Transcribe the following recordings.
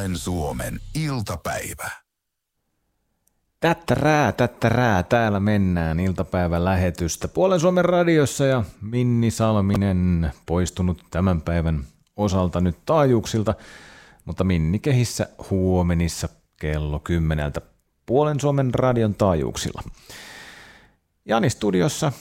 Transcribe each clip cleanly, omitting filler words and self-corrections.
Puolen Suomen iltapäivä. Tättärää, täällä mennään iltapäivän lähetystä Puolen Suomen radiossa ja Minni Salminen poistunut tämän päivän osalta nyt taajuuksilta, mutta Minni kehissä huomenissa kello 10 Puolen Suomen radion taajuuksilla. Jani studiossa,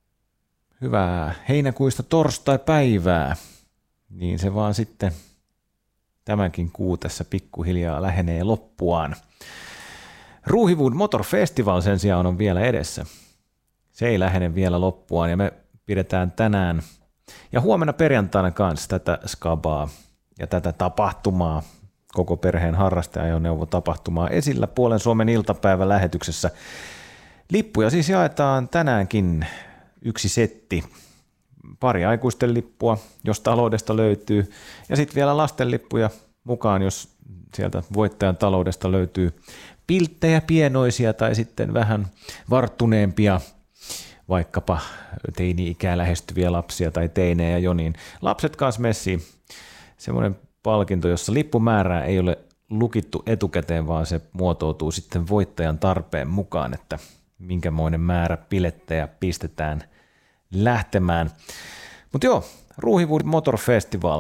hyvää heinäkuista torstai-päivää, niin se vaan sitten tämänkin kuu tässä pikkuhiljaa lähenee loppuaan. Ruuhiwood Motor Festival sen sijaan on vielä edessä. Se ei lähene vielä loppuaan ja me pidetään tänään ja huomenna perjantaina kanssa tätä skabaa ja tätä tapahtumaa, koko perheen harrasteajoneuvo-tapahtumaa esillä Puolen Suomen iltapäivän lähetyksessä. Lippuja siis jaetaan tänäänkin yksi setti. Pari aikuisten lippua, jos taloudesta löytyy, ja sitten vielä lastenlippuja mukaan, jos sieltä voittajan taloudesta löytyy pilttejä pienoisia tai sitten vähän varttuneempia, vaikkapa teini-ikää lähestyviä lapsia tai teinejä jo, niin lapset kanssa messiin. Semmoinen palkinto, jossa lippumäärää ei ole lukittu etukäteen, vaan se muotoutuu sitten voittajan tarpeen mukaan, että minkämoinen määrä pilettejä pistetään lähtemään. Mutta joo, Ruuhiwood Motor Festival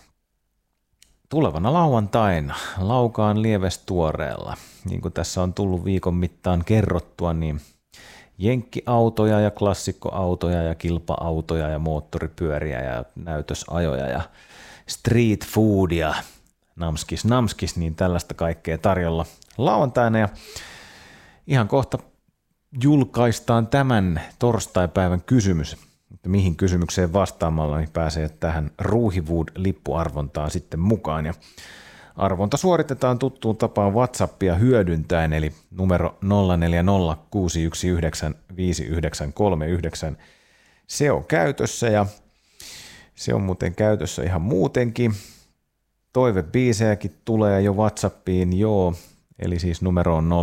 tulevana lauantaina Laukaan Lievestuoreella. Niin kuin tässä on tullut viikon mittaan kerrottua, niin jenkkiautoja ja klassikkoautoja ja kilpa-autoja ja moottoripyöriä ja näytösajoja ja street foodia, namskis, niin tällaista kaikkea tarjolla lauantaina. Ja ihan kohta julkaistaan tämän torstaipäivän kysymys, että mihin kysymykseen vastaamalla niin pääsee tähän Ruuhiwood-lippuarvontaan sitten mukaan. Ja arvonta suoritetaan tuttuun tapaan WhatsAppia hyödyntäen, eli numero 0406195939. Se on käytössä ja se on muuten käytössä ihan muutenkin. Toivebiisejäkin tulee jo WhatsAppiin, joo. Eli siis numero on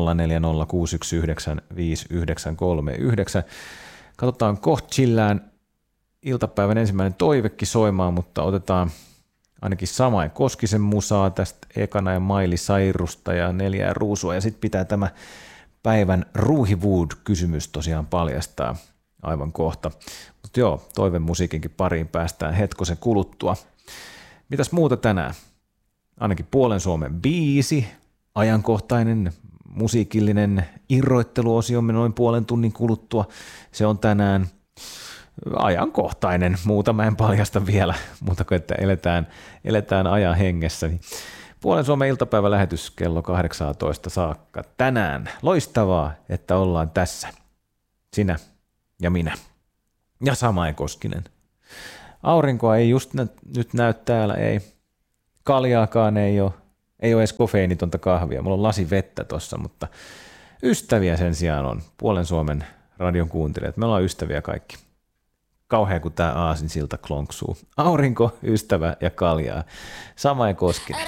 0406195939. Katsotaan kohta chillään iltapäivän ensimmäinen toivekin soimaan, mutta otetaan ainakin Samain Koskisen musaa tästä ekana ja Miley Cyrusta ja 4 ruusua. Ja sitten pitää tämä päivän Ruuhiwood-kysymys tosiaan paljastaa aivan kohta. Mutta joo, toivemusiikinkin pariin päästään hetkosen kuluttua. Mitäs muuta tänään? Ainakin Puolen Suomen biisi. Ajankohtainen musiikillinen irroitteluosiomme noin puolen tunnin kuluttua. Se on tänään ajankohtainen, muuta mä en paljasta vielä, mutta kun että eletään ajan hengessä. Niin Puolen Suomen iltapäivälähetys kello 18 saakka tänään. Loistavaa, että ollaan tässä. Sinä ja minä. Ja Samain Koskinen. Aurinkoa ei just nyt näy täällä, ei. Kaljaakaan ei ole. Ei ole edes kofeiinitonta kahvia. Mulla on lasi vettä tossa, mutta ystäviä sen sijaan on. Puolen Suomen radion kuuntelijat. Me ollaan ystäviä kaikki. Kauhea kun tää aasinsilta klonksuu. Aurinko, ystävä ja kaljaa. Samain Koskinen.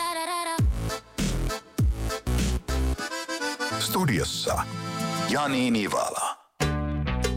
Studiossa Jani Nivala.